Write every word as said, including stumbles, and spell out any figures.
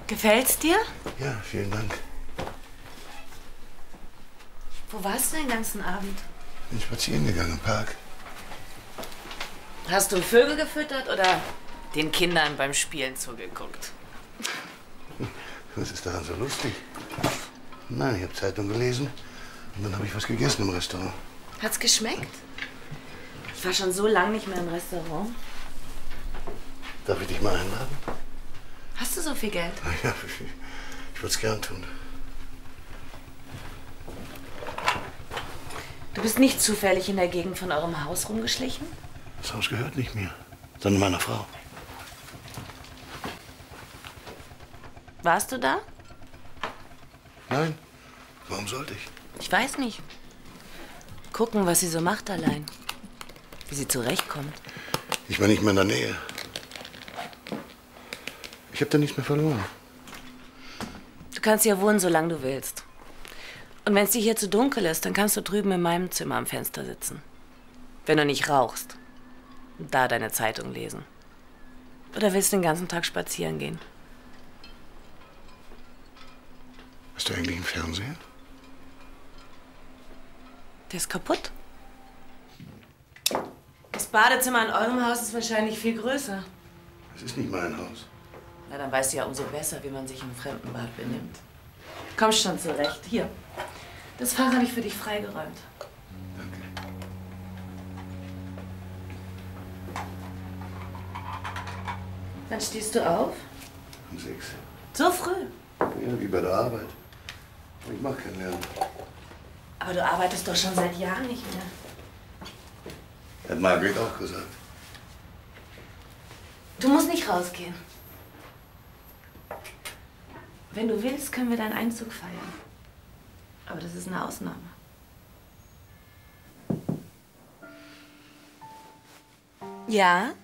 Gefällt's dir? Ja, vielen Dank. Wo warst du den ganzen Abend? Bin spazieren gegangen im Park. Hast du Vögel gefüttert oder den Kindern beim Spielen zugeguckt? Was ist daran so lustig? Nein, ich habe Zeitung gelesen und dann habe ich was gegessen im Restaurant. Hat's geschmeckt? Ich war schon so lange nicht mehr im Restaurant. Darf ich dich mal einladen? Hast du so viel Geld? Ja, ich, ich würde es gern tun. Du bist nicht zufällig in der Gegend von eurem Haus rumgeschlichen? Das Haus gehört nicht mir, sondern meiner Frau. Warst du da? Nein, warum sollte ich? Ich weiß nicht. Gucken, was sie so macht allein. Wie sie zurechtkommt. Ich war nicht mehr in der Nähe. Ich habe da nichts mehr verloren. Du kannst hier wohnen, solange du willst. Und wenn es dir hier zu dunkel ist, dann kannst du drüben in meinem Zimmer am Fenster sitzen. Wenn du nicht rauchst. Und da deine Zeitung lesen. Oder willst du den ganzen Tag spazieren gehen? Hast du eigentlich einen Fernseher? Der ist kaputt. Das Badezimmer in eurem Haus ist wahrscheinlich viel größer. Es ist nicht mein Haus. Na, dann weißt du ja umso besser, wie man sich im Fremdenbad benimmt. Komm schon zurecht. Hier. Das Fach habe ich für dich freigeräumt. Danke. Wann stehst du auf? Um sechs. So früh. Ja, wie bei der Arbeit. Ich mag kein Lernen. Aber du arbeitest doch schon seit Jahren nicht mehr. Hat Margret auch gesagt. Du musst nicht rausgehen. Wenn du willst, können wir deinen Einzug feiern. Aber das ist eine Ausnahme. Ja?